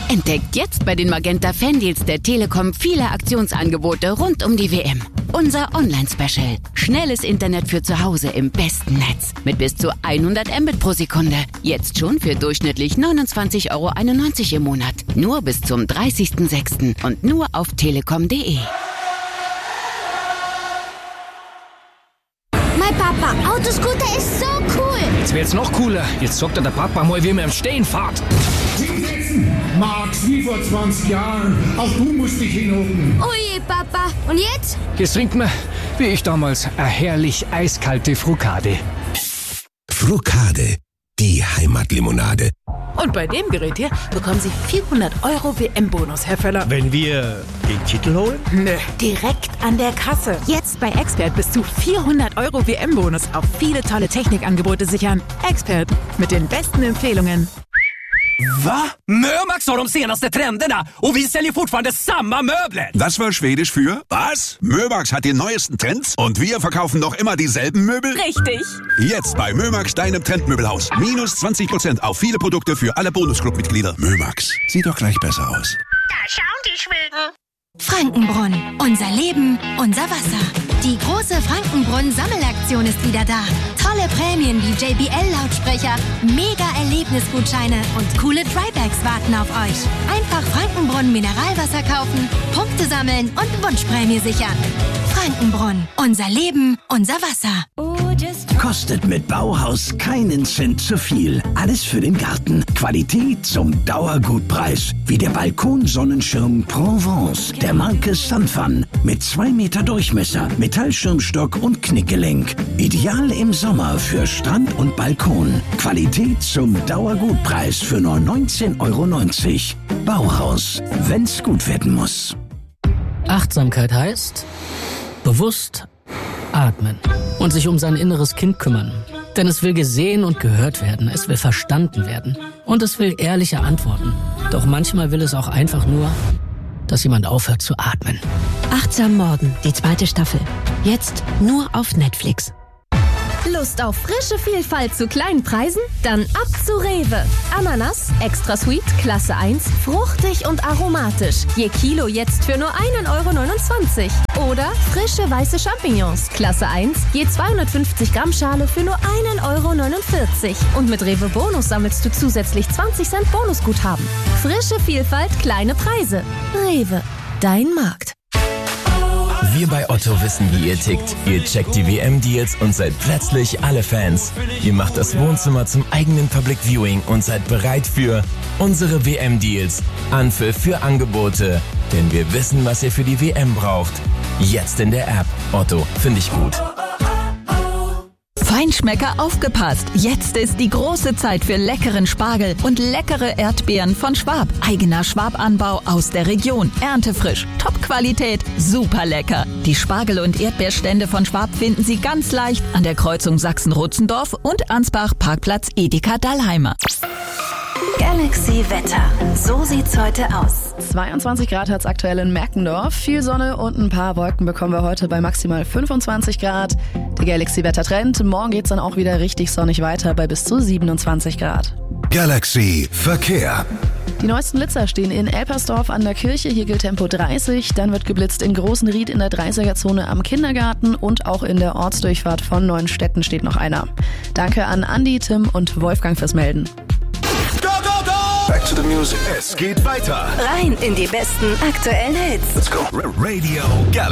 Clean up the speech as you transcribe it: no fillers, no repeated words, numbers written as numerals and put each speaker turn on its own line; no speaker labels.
Entdeckt jetzt bei den Magenta Fandeals der Telekom viele Aktionsangebote rund um die WM. Unser Online-Special. Schnelles Internet für zu Hause im besten Netz. Mit bis zu 100 Mbit pro Sekunde. Jetzt schon für durchschnittlich 29,91 € im Monat. Nur bis zum 30.06. und nur auf telekom.de.
Mein Papa, Autoscooter ist so cool.
Jetzt wird's noch cooler. Jetzt sagt der Papa mal, wie man im Stehen fährt.
Max, wie vor 20 Jahren. Auch du musst dich hinhocken.
Oje, Papa. Und jetzt?
Jetzt trinkt man, wie ich damals, eine herrlich eiskalte Frucade.
Frucade, die Heimatlimonade.
Und bei dem Gerät hier bekommen Sie 400 € WM-Bonus, Herr Völler.
Wenn wir den Titel holen?
Nö, direkt an der Kasse. Jetzt bei Expert bis zu 400 € WM-Bonus auf viele tolle Technikangebote sichern. Expert, mit den besten Empfehlungen.
Va? Mömax har de senaste trenderna och vi säljer fortfarande samma möbler.
Das war Schwedisch für was? Mömax hat die neuesten Trends und wir verkaufen noch immer dieselben Möbel?
Richtig.
Jetzt bei Mömax, deinem Trendmöbelhaus. Minus 20% auf viele Produkte für alle Bonusclub-Mitglieder. Mömax, sieht doch gleich besser aus.
Da schauen die Schweden.
Frankenbrunn. Unser Leben, unser Wasser. Die große Frankenbrunn-Sammelaktion ist wieder da. Tolle Prämien wie JBL-Lautsprecher, Mega-Erlebnisgutscheine und coole Trybags warten auf euch. Einfach Frankenbrunn Mineralwasser kaufen, Punkte sammeln und Wunschprämie sichern. Frankenbrunn. Unser Leben, unser Wasser.
Kostet mit Bauhaus keinen Cent zu viel. Alles für den Garten. Qualität zum Dauergutpreis. Wie der Balkonsonnenschirm Provence der Marke Sunfun. Mit 2 Meter Durchmesser, Metallschirmstock und Knickgelenk. Ideal im Sommer für Strand und Balkon. Qualität zum Dauergutpreis für nur 19,90 €. Bauhaus. Wenn's gut werden muss.
Achtsamkeit heißt bewusst atmen und sich um sein inneres Kind kümmern. Denn es will gesehen und gehört werden, es will verstanden werden und es will ehrliche Antworten. Doch manchmal will es auch einfach nur, dass jemand aufhört zu atmen.
Achtsam Morden, die 2. Staffel. Jetzt nur auf Netflix.
Lust auf frische Vielfalt zu kleinen Preisen? Dann ab zu Rewe. Ananas, extra sweet, Klasse 1, fruchtig und aromatisch. Je Kilo jetzt für nur 1,29 €. Oder frische weiße Champignons, Klasse 1, je 250 Gramm Schale für nur 1,49 €. Und mit Rewe Bonus sammelst du zusätzlich 20 Cent Bonusguthaben. Frische Vielfalt, kleine Preise. Rewe, dein Markt.
Wir bei Otto wissen, wie ihr tickt. Ihr checkt die WM-Deals und seid plötzlich alle Fans. Ihr macht das Wohnzimmer zum eigenen Public Viewing und seid bereit für unsere WM-Deals. Anpfiff für Angebote. Denn wir wissen, was ihr für die WM braucht. Jetzt in der App. Otto, finde ich gut.
Feinschmecker, aufgepasst! Jetzt ist die große Zeit für leckeren Spargel und leckere Erdbeeren von Schwab. Eigener Schwab-Anbau aus der Region. Erntefrisch, Top-Qualität, super lecker. Die Spargel- und Erdbeerstände von Schwab finden Sie ganz leicht an der Kreuzung Sachsen-Rutzendorf und Ansbach Parkplatz Edeka Dallheimer.
Galaxy Wetter. So sieht's heute aus.
22 Grad hat's aktuell in Merkendorf. Viel Sonne und ein paar Wolken bekommen wir heute bei maximal 25 Grad. Der Galaxy Wetter Trend. Morgen geht's dann auch wieder richtig sonnig weiter bei bis zu 27 Grad.
Galaxy Verkehr.
Die neuesten Blitzer stehen in Elpersdorf an der Kirche. Hier gilt Tempo 30. Dann wird geblitzt in Großenried in der 30er-Zone am Kindergarten. Und auch in der Ortsdurchfahrt von Neuenstetten steht noch einer. Danke an Andi, Tim und Wolfgang fürs Melden.
Back to the music. Es geht weiter.
Rein in die besten aktuellen Hits.
Let's go. Radio Galaxy.